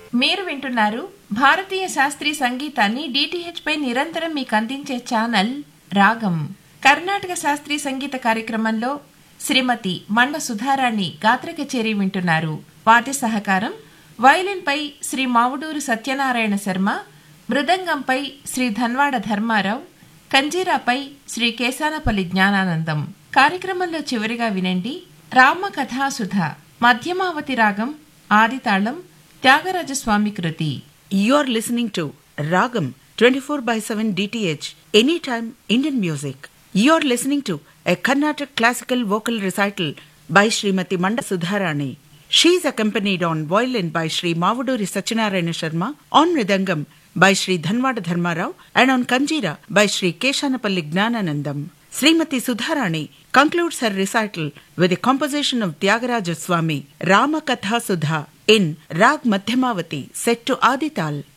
మీరు వింటున్నారు భారతీయ శాస్త్రీయ సంగీతాన్ని డిటిహెచ్ పై నిరంతరం మీకు అందించే ఛానల్ రాగం. కర్ణాటక శాస్త్రీయ సంగీత కార్యక్రమంలో శ్రీమతి మండ సుధారాణి గాత్ర కచేరీ వింటున్నారు. వాద్య సహకారం వయలిన్ పై శ్రీ మావుడూరు సత్యనారాయణ శర్మ, మృదంగంపై శ్రీ ధన్వాడ ధర్మారావు, కంజీరాపై శ్రీ కేశానపల్లి జ్ఞానానందం. కార్యక్రమంలో చివరిగా వినండి రామకథాసుధ మధ్యమావతి రాగం ఆదితాళం త్యాగరాజస్వామి కృతి. You are listening to Ragam 24/7 DTH Anytime Indian Music. You are listening to a Carnatic classical vocal recital by Srimati Manda Sudharani. She is accompanied on violin by Sri Mavuduri Satyanarayana Sharma, on mridangam by Sri Dhanwada Dharmarao, and on kanjira by Sri Keshanapalli Gnananandam. Srimati Sudharani concludes her recital with a composition of Tyagaraja Swami, Ramakatha Sudha, in Rag Madhyamavati, set to Adital.